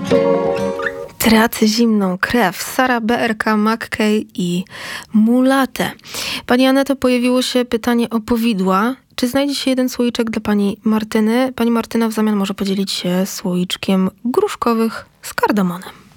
Tracę zimną krew. Sara BRK, McKay i Mulate. Pani Aneto, pojawiło się pytanie o powidła. Czy znajdzie się jeden słoiczek dla pani Martyny? Pani Martyna w zamian może podzielić się słoiczkiem gruszkowych z kardamonem.